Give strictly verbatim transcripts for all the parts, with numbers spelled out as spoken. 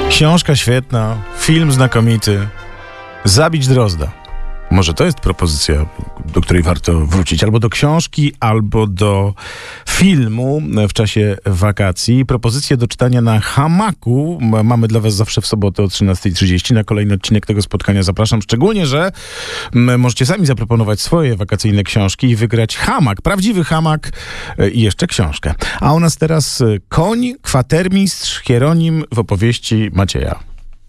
Książka świetna, film znakomity. Zabić Drozda. Może to jest propozycja, do której warto wrócić. Albo do książki, albo do filmu w czasie wakacji. Propozycje do czytania na hamaku mamy dla was zawsze w sobotę o trzynasta trzydzieści. Na kolejny odcinek tego spotkania zapraszam. Szczególnie, że możecie sami zaproponować swoje wakacyjne książki i wygrać hamak. Prawdziwy hamak i jeszcze książkę. A u nas teraz koń, kwatermistrz, Hieronim w opowieści Macieja.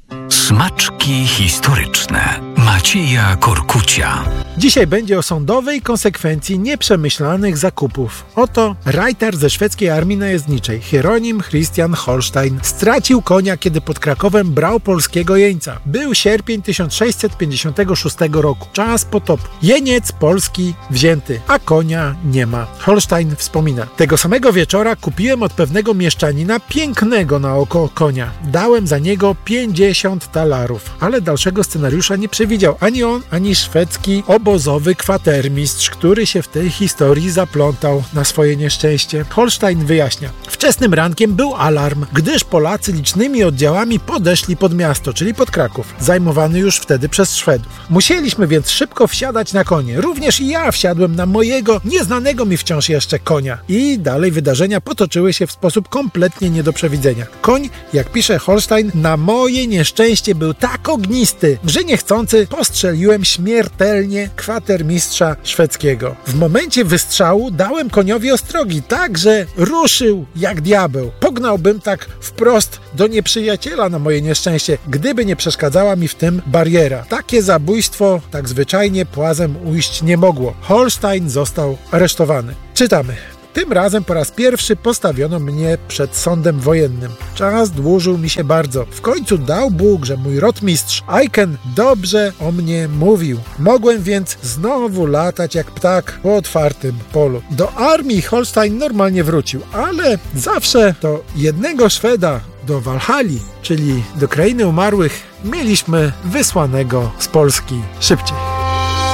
Smaczki historyczne Macieja Korkucia. Dzisiaj będzie o sądowej konsekwencji nieprzemyślanych zakupów. Oto Reiter ze szwedzkiej armii najezdniczej, Hieronim Christian Holstein, stracił konia, kiedy pod Krakowem brał polskiego jeńca. Był sierpień tysiąc sześćset pięćdziesiątego szóstego roku, czas potopu. Jeniec polski wzięty, a konia nie ma. Holstein wspomina: tego samego wieczora kupiłem od pewnego mieszczanina pięknego na oko konia. Dałem za niego pięćdziesiąt talarów, ale dalszego scenariusza nie przewidział ani on, ani szwedzki obozowy kwatermistrz, który się w tej historii zaplątał na swoje nieszczęście. Holstein wyjaśnia: wczesnym rankiem był alarm, gdyż Polacy licznymi oddziałami podeszli pod miasto, czyli pod Kraków, zajmowany już wtedy przez Szwedów. Musieliśmy więc szybko wsiadać na konie. Również i ja wsiadłem na mojego, nieznanego mi wciąż jeszcze konia. I dalej wydarzenia potoczyły się w sposób kompletnie nie do przewidzenia. Koń, jak pisze Holstein, na moje nieszczęście był tak ognisty, że niechcący postrzeliłem śmiertelnie kwatermistrza szwedzkiego. W momencie wystrzału dałem koniowi ostrogi, tak że ruszył jak diabeł. Pognałbym tak wprost do nieprzyjaciela na moje nieszczęście, gdyby nie przeszkadzała mi w tym bariera. Takie zabójstwo tak zwyczajnie płazem ujść nie mogło. Holstein został aresztowany. Czytamy: tym razem po raz pierwszy postawiono mnie przed sądem wojennym. Czas dłużył mi się bardzo. W końcu dał Bóg, że mój rotmistrz Aiken dobrze o mnie mówił. Mogłem więc znowu latać jak ptak po otwartym polu. Do armii Holstein normalnie wrócił, ale zawsze do jednego Szweda, do Walhalli, czyli do krainy umarłych, mieliśmy wysłanego z Polski szybciej.